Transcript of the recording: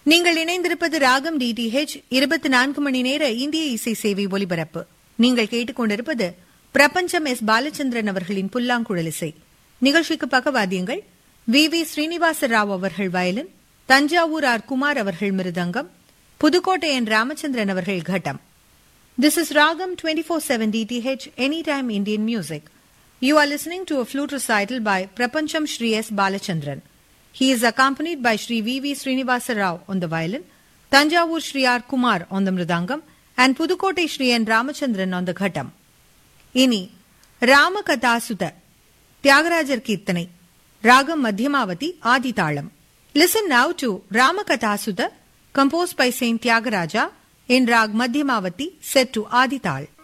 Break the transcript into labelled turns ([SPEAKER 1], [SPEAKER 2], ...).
[SPEAKER 1] நீங்கள் இணைந்திருப்பது ராகம் DTH 24 மணி நேர இந்திய இசை சேவை ஒலிபரப்பு. நீங்கள் கேட்டுக்கொண்டிருப்பது பிரபஞ்சம் எஸ். பாலச்சந்திரன் அவர்களின் புல்லாங்குழல் இசை. நிகழ்ச்சிக்கு பக்கவாத்தியங்கள் வி. ஸ்ரீனிவாச ராவ் அவர்கள் வயலின், தஞ்சாவூர் ஆர். குமார் அவர்கள் மிருதங்கம், புதுக்கோட்டை என். ராமச்சந்திரன் அவர்கள் கட்டம். This is Ragam 24/7 DTH Anytime Indian Music. You are listening to a flute recital by Prapancham Shri S. Balachandran. He is accompanied by Shri V. Srinivasa Rao on the violin, Tanjavur Shri R. Kumar on the mridangam, and Pudukkottai Shri N. Ramachandran on the ghatam. Ini Ramakatasuta Tyagarajar Kirtanai Ragam Madhyamavati Adithalam. Listen now to Ramakatasuta composed by Saint Tyagaraja in Rag Madhyamavati set to Adithal.